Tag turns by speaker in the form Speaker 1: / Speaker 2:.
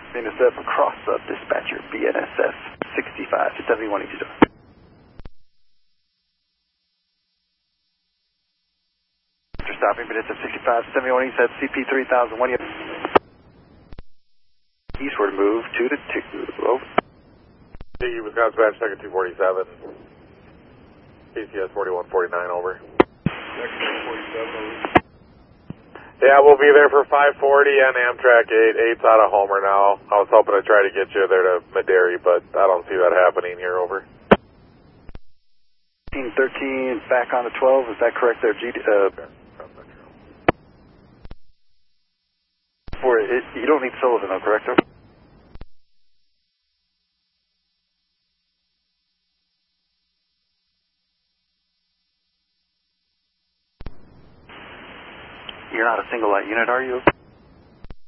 Speaker 1: NSF across up, dispatcher, BNSF 65 to 71 each door. After stopping, BNSF 65 to 71 east, that's CP 3001. Eastward move 2 to 2, over.
Speaker 2: DE Wisconsin Badge, second 247. PCS 4149, over.
Speaker 3: Second 247, over.
Speaker 2: Yeah, we'll be there for 540 and Amtrak 8. 8's out of Homer now. I was hoping to try to get you there to Maderi, but I don't see that happening here, over.
Speaker 1: 13 back on the 12, is that correct there, you don't need Sullivan though, correct, sir? You're not a single light unit, are you?